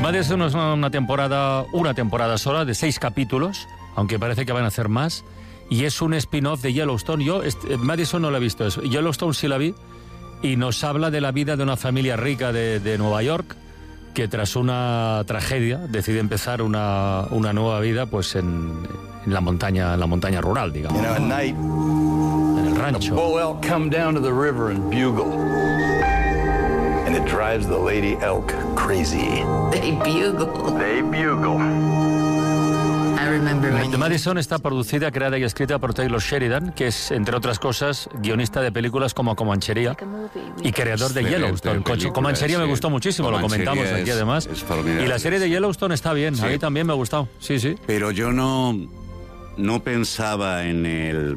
Madison es una temporada sola de 6 capítulos, aunque parece que van a hacer más, y es un spin-off de Yellowstone. Yo Madison no la he visto, Yellowstone sí la vi, y nos habla de la vida de una familia rica de Nueva York que tras una tragedia decide empezar una nueva vida pues en la montaña rural, digamos. You know, at night, En el rancho. a bull elk come down to the river and bugle. And it drives the lady elk crazy. They bugle. They bugle. I remember when The Madison está producida, creada y escrita por Taylor Sheridan, que es, entre otras cosas, guionista de películas como Comanchería y creador de Excelente Yellowstone. película, Comanchería me sí. gustó muchísimo, lo Comanchería comentamos aquí además. es formidable. Y la serie de Yellowstone está bien, Sí. a mí también me ha gustado. Sí, sí. Pero yo no pensaba en el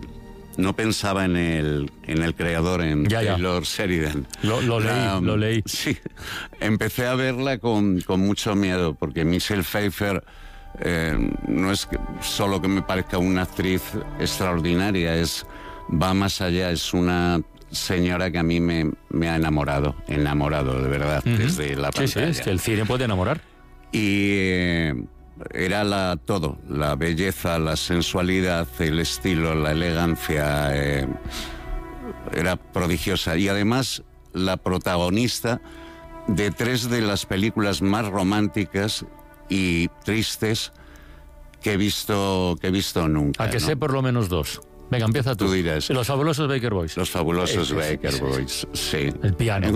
creador, en Ya. Taylor Sheridan. Lo leí. Sí, empecé a verla con mucho miedo, porque Michelle Pfeiffer no es solo que me parezca una actriz extraordinaria, va más allá, es una señora que a mí me ha enamorado de verdad, desde la pantalla. Sí, es que el cine puede enamorar. Y era todo, la belleza, la sensualidad, el estilo, la elegancia, era prodigiosa. Y además, la protagonista de 3 de las películas más románticas y tristes que he visto nunca. A que sé por lo menos 2. Venga, empieza tú. Tú dirás. Los fabulosos Baker Boys. Los fabulosos Ese, Baker Boys, sí. El piano.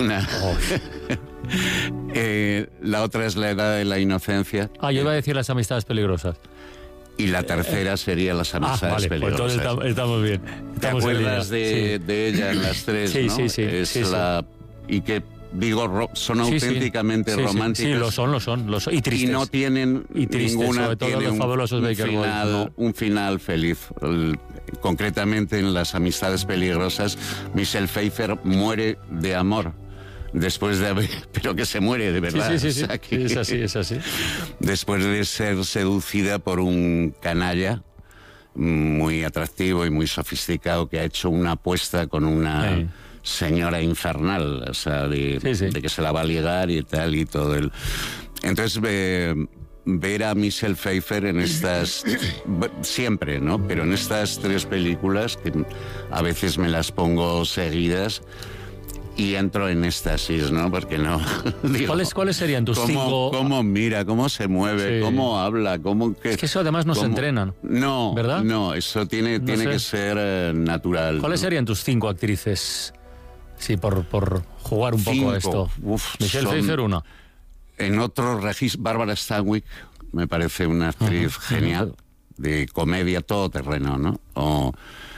La otra es La edad de la inocencia. Yo iba a decir Las amistades peligrosas. Y la tercera sería Las amistades vale, pues peligrosas. entonces estamos bien. ¿Te acuerdas de ella en las 3, Sí, no? sí. Es Sí. Y que, son auténticamente románticas. Sí, lo son. Y tristes. Y no tienen Y tristes, ninguna, sobre todo tiene los fabulosos Baker Boys, ¿no? un final feliz. Concretamente en Las amistades peligrosas, Michelle Pfeiffer muere de amor. Después de haber... Pero que se muere, de verdad. Sí. O sea, que- Es así. Después de ser seducida por un canalla muy atractivo y muy sofisticado que ha hecho una apuesta con una señora infernal, o sea, de que se la va a ligar y tal y todo el... Entonces ver a Michelle Pfeiffer en estas... siempre, ¿no? Pero en estas 3 películas, que a veces me las pongo seguidas... Y entro en éxtasis, ¿no? Porque no... digo, ¿Cuáles serían tus 5? ¿Cómo mira? ¿Cómo se mueve? Sí. ¿Cómo habla? Es que eso además no se entrenan. No, ¿verdad? No, eso tiene que ser natural. ¿Cuáles serían tus 5 actrices? Sí, por jugar un poco a esto. Michelle Pfeiffer, una. En otro registro, Bárbara Stanwyck me parece una actriz genial, de comedia todoterreno, ¿no? O...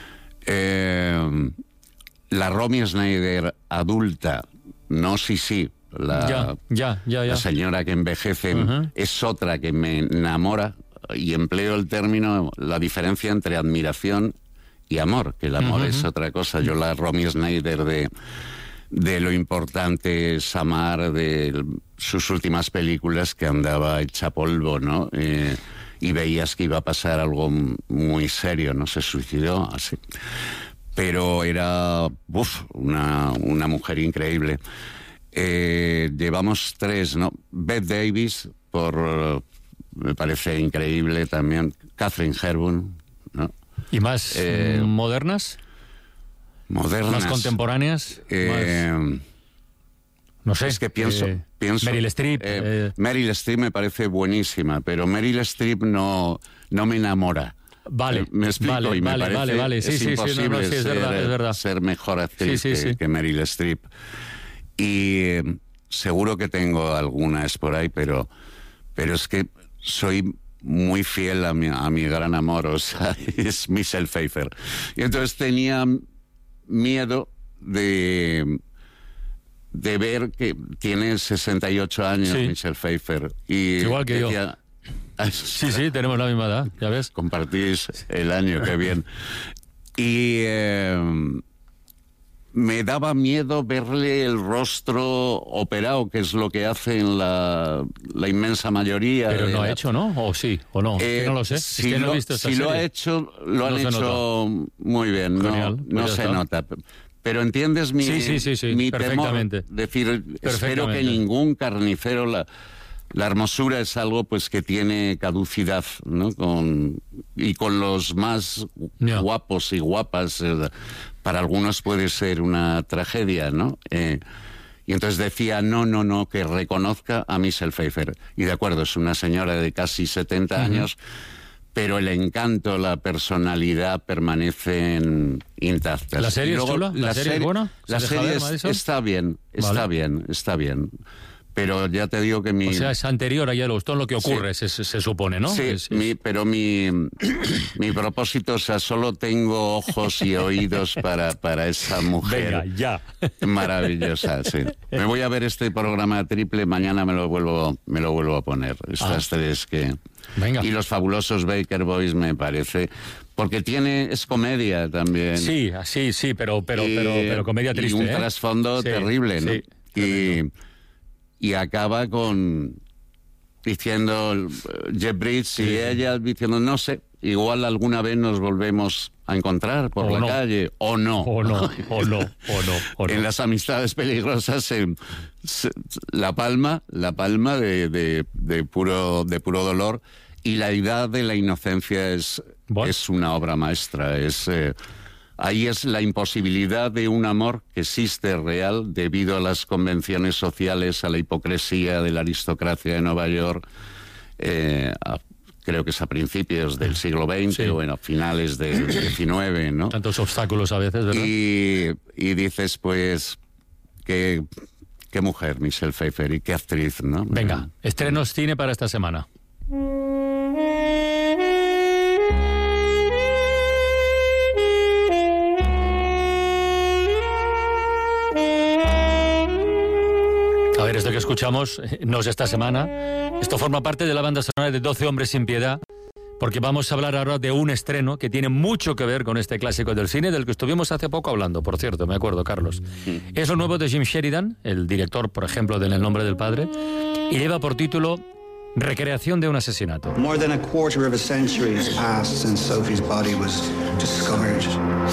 la Romy Schneider adulta, no sí, la señora que envejece, es otra que me enamora, y empleo el término, la diferencia entre admiración y amor, que el amor es otra cosa. Yo la Romy Schneider de Lo importante es amar, de sus últimas películas, que andaba hecha polvo, ¿no? Y veías que iba a pasar algo muy serio, ¿no? Se suicidó, así. Pero era una mujer increíble. Llevamos 3, ¿no? Bette Davis, me parece increíble también. Catherine Hepburn, ¿no? ¿Y más modernas? Modernas. ¿Más contemporáneas? No sé. Es que pienso Meryl Streep. Meryl Streep me parece buenísima, pero Meryl Streep no me enamora. Vale, me explico, vale, y me parece vale. es imposible es verdad. ser mejor actriz que Meryl Streep. Y seguro que tengo algunas por ahí, pero es que soy muy fiel a mi gran amor, o sea, es Michelle Pfeiffer. Y entonces tenía miedo de ver que tiene 68 años Michelle Pfeiffer. Y igual que yo. Sí, tenemos la misma edad, ya ves. Compartís el año, qué bien. Y me daba miedo verle el rostro operado, que es lo que hace en la inmensa mayoría. Pero no ha hecho, ¿no? ¿O sí? ¿O no? No lo sé. Si, es que no he visto esta si serie. lo ha hecho, lo han hecho muy bien. Genial, no se nota. Pero entiendes mi Sí, mi perfectamente. temor. Decir, espero que ningún carnicero La hermosura es algo pues que tiene caducidad, ¿no? Con los más guapos y guapas, para algunos puede ser una tragedia, ¿no? Y entonces decía, no, que reconozca a Michelle Pfeiffer. Y de acuerdo, es una señora de casi 70 años, pero el encanto, la personalidad permanecen intactas. ¿La serie es chula? ¿La serie es buena? La serie está bien. Pero ya te digo que O sea, es anterior a Yellowstone lo que ocurre, se supone, ¿no? Sí, pero mi propósito, o sea, solo tengo ojos y oídos para esa mujer. Venga, ya. Maravillosa, sí. Me voy a ver este programa triple, mañana me lo vuelvo a poner. Estas tres que... Venga. Y los fabulosos Baker Boys, me parece... Porque es comedia también. Sí, pero comedia triste. Y un trasfondo terrible, ¿no? Sí, y acaba diciendo Jeff Bridges y ella diciendo, no sé, igual alguna vez nos volvemos a encontrar por la calle, o no. O no. En Las amistades peligrosas, la palma de puro dolor, y la idea de la inocencia es una obra maestra, ahí es la imposibilidad de un amor que existe real debido a las convenciones sociales, a la hipocresía de la aristocracia de Nueva York, creo que es a principios del siglo XX o a finales del XIX, ¿no? Tantos obstáculos a veces, ¿verdad? Y dices, pues, qué mujer, Michelle Pfeiffer, y qué actriz, ¿no? Venga, estrenos cine para esta semana. A ver, esto que escuchamos no es esta semana. Esto forma parte de la banda sonora de 12 hombres sin piedad, porque vamos a hablar ahora de un estreno que tiene mucho que ver con este clásico del cine, del que estuvimos hace poco hablando, por cierto, me acuerdo, Carlos. Es lo nuevo de Jim Sheridan, el director, por ejemplo, de En el nombre del padre, y lleva por título Recreación de un asesinato. More than a quarter of a century has passed since Sophie's body was discovered.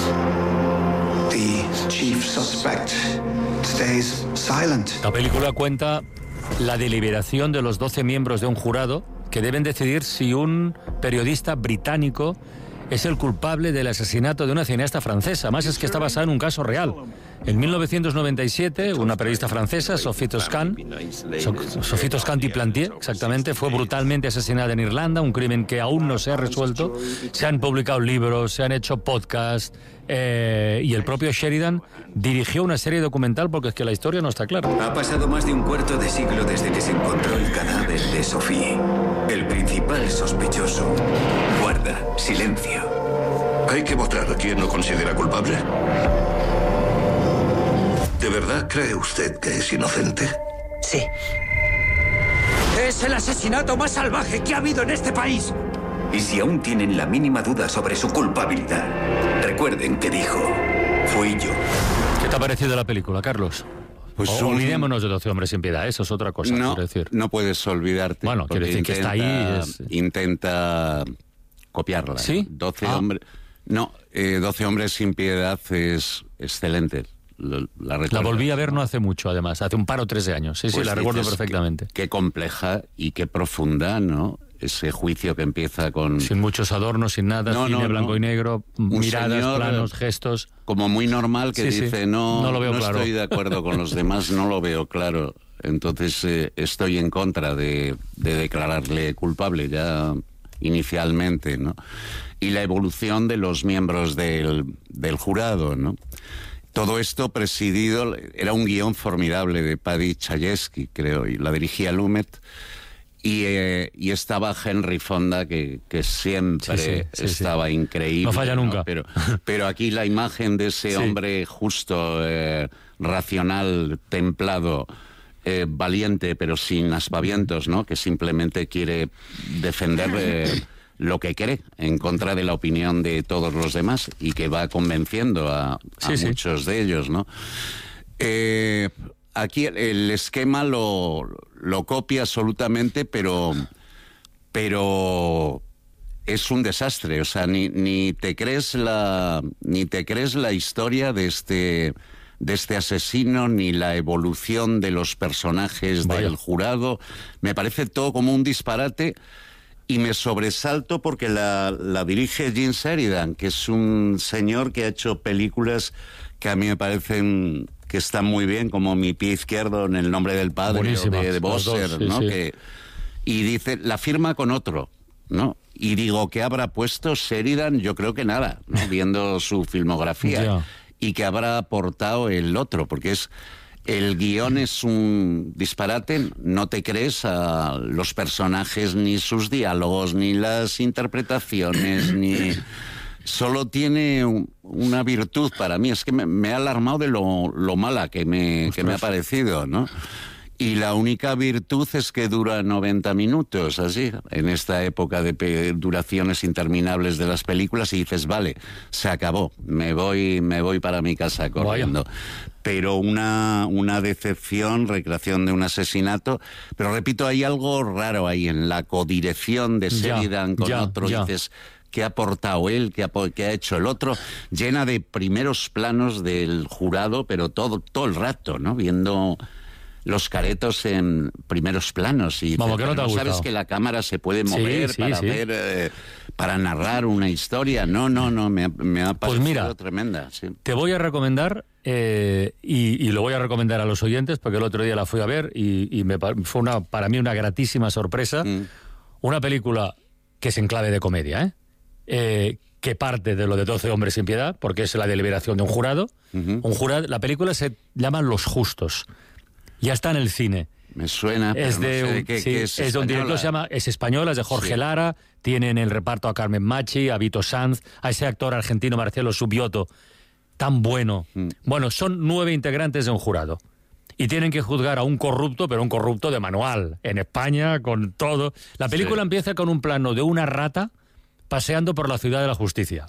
The chief suspect stays silent. La película cuenta la deliberación de los 12 miembros de un jurado que deben decidir si un periodista británico es el culpable del asesinato de una cineasta francesa. Más es que está basada en un caso real. En 1997, una periodista francesa, Sophie Toscan-Plantier, exactamente, fue brutalmente asesinada en Irlanda, un crimen que aún no se ha resuelto. Se han publicado libros, se han hecho podcasts, y el propio Sheridan dirigió una serie documental porque es que la historia no está clara. Ha pasado más de un cuarto de siglo desde que se encontró el cadáver de Sophie. El principal sospechoso. Guarda silencio. ¿Hay que votar a quien lo considera culpable? ¿De verdad cree usted que es inocente? Sí. Es el asesinato más salvaje que ha habido en este país. Y si aún tienen la mínima duda sobre su culpabilidad, recuerden que dijo, fui yo. ¿Qué te ha parecido la película, Carlos? Pues olvidémonos de 12 hombres sin piedad, eso es otra cosa, quiero decir. No puedes olvidarte. Bueno, quiero decir que está ahí. Intenta copiarla. ¿Sí? 12 hombres... No, 12 hombres sin piedad es excelente. La volví a ver no hace mucho, además, hace un par o 3 de años. Sí, pues la recuerdo perfectamente. Qué compleja y qué profunda, ¿no? Ese juicio que empieza con... Sin muchos adornos, sin nada, cine blanco y negro, miradas, planos, gestos... Como muy normal que dice, no lo veo claro. Estoy de acuerdo con los demás, no lo veo claro. Entonces estoy en contra de declararle culpable ya inicialmente, ¿no? Y la evolución de los miembros del jurado, ¿no? Todo esto presidido, era un guión formidable de Paddy Chayefsky, creo, y la dirigía Lumet, y estaba Henry Fonda, que siempre estaba increíble. No falla nunca. ¿No? Pero aquí la imagen de ese hombre justo, racional, templado, valiente, pero sin aspavientos, ¿no? Que simplemente quiere defender... lo que cree en contra de la opinión de todos los demás y que va convenciendo a muchos de ellos, ¿no? Aquí el esquema lo copia absolutamente, pero es un desastre. O sea, ni te crees la historia de este de este asesino, ni la evolución de los personajes del jurado. Me parece todo como un disparate y me sobresalto porque la dirige Gene Sheridan, que es un señor que ha hecho películas que a mí me parecen que están muy bien, como Mi pie izquierdo en El nombre del padre, o de Bosser, sí, ¿no? Sí. Y dice, la firma con otro, ¿no? Y digo, ¿qué habrá puesto Sheridan? Yo creo que nada, ¿no? Viendo su filmografía. Yeah. Y que habrá aportado el otro, porque el guión es un disparate, no te crees a los personajes, ni sus diálogos, ni las interpretaciones, ni... Solo tiene una virtud para mí, es que me ha alarmado de lo mala que me ha parecido, ¿no? Y la única virtud es que dura 90 minutos, así, en esta época de duraciones interminables de las películas, y dices, vale, se acabó, me voy para mi casa corriendo. Vaya. Pero una decepción, recreación de un asesinato, pero repito, hay algo raro ahí en la codirección de Sheridan con otro, dices... ¿Qué ha aportado él? ¿Qué ha hecho el otro? Llena de primeros planos del jurado, pero todo el rato, ¿no? Viendo los caretos en primeros planos. Y vamos, que no sabes que la cámara se puede mover ver, para narrar una historia. No, me ha parecido pues mira, tremenda. Sí. Te voy a recomendar, y lo voy a recomendar a los oyentes, porque el otro día la fui a ver y fue para mí una gratísima sorpresa. Una película que es en clave de comedia, que parte de lo de 12 hombres sin piedad, porque es la deliberación de un jurado. Un jurado. La película se llama Los Justos. Ya está en el cine. Me suena, pero es de, no sé de qué es de un director, es española, es de Jorge Lara. Tiene en el reparto a Carmen Machi, a Vito Sanz, a ese actor argentino Marcelo Subioto, tan bueno. Bueno, son 9 integrantes de un jurado. Y tienen que juzgar a un corrupto, pero un corrupto de manual, en España, con todo. La película empieza con un plano de una rata paseando por la ciudad de la justicia.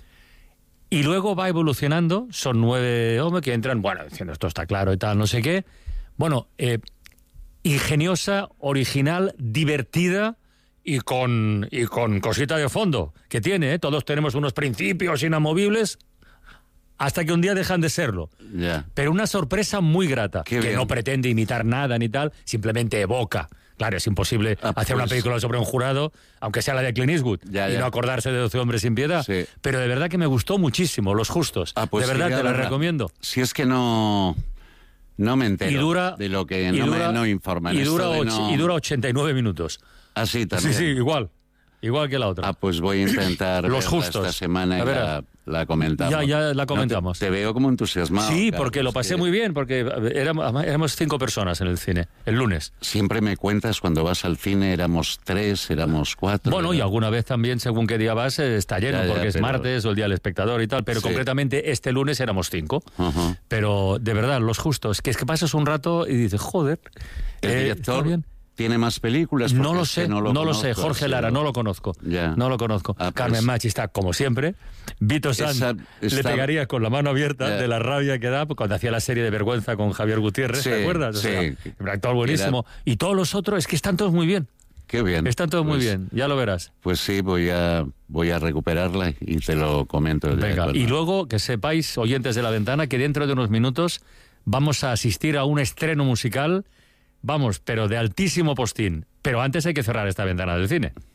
Y luego va evolucionando, son 9 hombres que entran, bueno, diciendo esto está claro y tal, no sé qué. Bueno, ingeniosa, original, divertida y con cosita de fondo que tiene, todos tenemos unos principios inamovibles hasta que un día dejan de serlo. Yeah. Pero una sorpresa muy grata, que no pretende imitar nada ni tal, simplemente evoca. Claro, es imposible hacer una película sobre un jurado, aunque sea la de Clint Eastwood, y no acordarse de 12 hombres sin piedad. Sí. Pero de verdad que me gustó muchísimo, Los Justos. Pues de verdad te la recomiendo. Si es que no me entero de lo que no informan. Y dura 89 minutos. Así también. Sí, igual que la otra. Pues voy a intentar Los Justos esta semana y la comentamos. Ya la comentamos. Te veo como entusiasmado. Sí, porque lo pasé muy bien, porque éramos 5 personas en el cine, el lunes. Siempre me cuentas cuando vas al cine, éramos 3, éramos 4. Bueno, y alguna vez también, según qué día vas, está lleno, porque es martes o el Día del Espectador y tal, pero concretamente este lunes éramos 5. Pero de verdad, Los Justos, que es que pasas un rato y dices, joder, el director... ¿Está bien? ¿Tiene más películas? No lo sé, no lo sé. Jorge Lara, no lo conozco. No lo conozco. Carmen Machi está como siempre. Vito Sanz le pegaría con la mano abierta de la rabia que da cuando hacía la serie de Vergüenza con Javier Gutiérrez, ¿te acuerdas? O sea, un actor buenísimo. Y todos los otros, es que están todos muy bien. Qué bien. Están todos muy bien, ya lo verás. Pues sí, voy a recuperarla y te lo comento. Venga, y luego que sepáis, oyentes de La Ventana, que dentro de unos minutos vamos a asistir a un estreno musical. Vamos, pero de altísimo postín. Pero antes hay que cerrar esta ventana del cine.